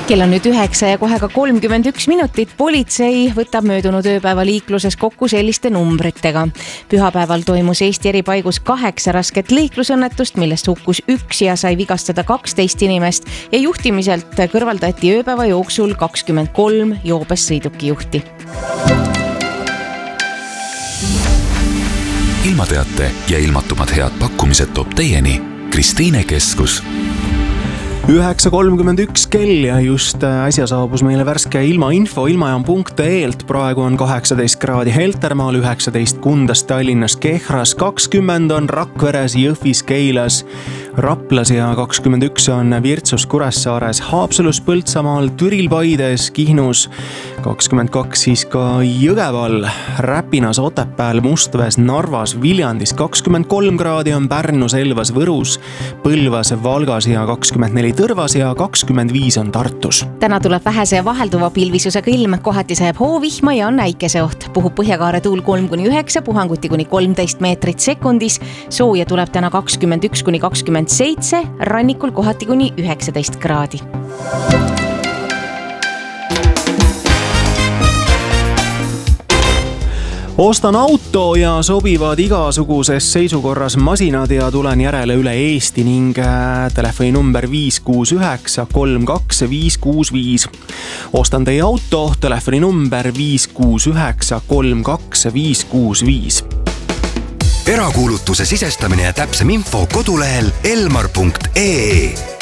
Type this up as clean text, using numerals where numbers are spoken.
Kell on nüüd 9 ja kohe ka 31 minutit. Politsei võtab möödunud ööpäeva liikluses kokku selliste numbritega. Pühapäeval toimus Eesti eri paigus 8 rasket liiklusõnnetust, millest hukkus 1 ja sai vigastada 12 inimest ja juhtimiselt kõrvaldati ööpäeva jooksul 23 joobes sõidukijuhti. Ilmateate ja ilmatumad head pakkumised toob teieni Kristiine Keskus. 9.31 kell ja just äsja saabus meile värske ilmainfo ilmajaam.ee-lt. Praegu on 18 kraadi Heltermaal, 19 Kundas, Tallinnas, Kehras, 20 on Rakveres, Jõhvis, Keilas, Raplas ja 21 on Virtsus, Kuressaares, Haapsalus, Põltsamaal, Türil, Paides, Kihnus, 22 siis ka Jõgeval, Räpinas, Otepääl, Mustvees, Narvas, Viljandis, 23 kraadi on Pärnus, Elvas, Võrus, Põlvas, Valgas ja 24 Tõrvas ja 25 on Tartus. Täna tuleb vähese ja vahelduva pilvisusega ilm, kohati sajab hoovihma ja on äikeseoht. Puhub põhjakaare tuul 3-9, puhanguti kuni 13 meetrit sekundis. Sooja tuleb täna 21-27, rannikul kohati kuni 19 kraadi. Ostan auto ja sobivad igasuguses seisukorras masinad ja tulen järele üle Eesti ning telefoni number 569 32 565. Ostan teie auto, telefoni number 569 32 565. Erakuulutuse sisestamine ja täpsem info kodulehel elmar.ee.